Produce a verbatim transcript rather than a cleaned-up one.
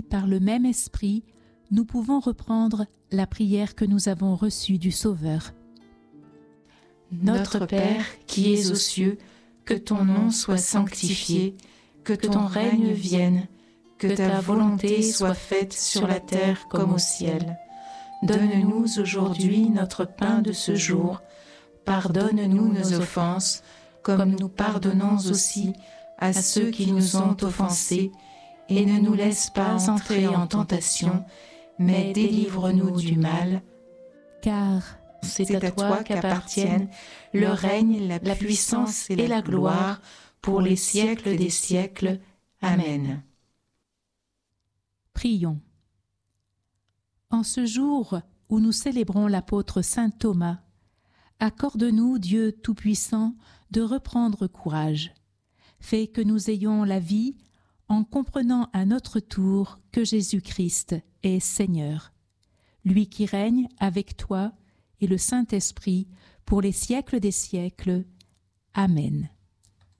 par le même esprit, nous pouvons reprendre la prière que nous avons reçue du Sauveur. Notre Père qui es aux cieux, que ton nom soit sanctifié, que ton règne vienne, que ta volonté soit faite sur la terre comme au ciel. Donne-nous aujourd'hui notre pain de ce jour. Pardonne-nous nos offenses, comme nous pardonnons aussi à ceux qui nous ont offensés, et ne nous laisse pas entrer en tentation, mais délivre-nous du mal. Car c'est à toi qu'appartiennent le règne, la puissance et la gloire pour les siècles des siècles. Amen. Prions. En ce jour où nous célébrons l'apôtre saint Thomas, accorde-nous, Dieu Tout-Puissant, de reprendre courage. Fais que nous ayons la vie en comprenant à notre tour que Jésus-Christ est Seigneur, lui qui règne avec toi et le Saint-Esprit pour les siècles des siècles. Amen.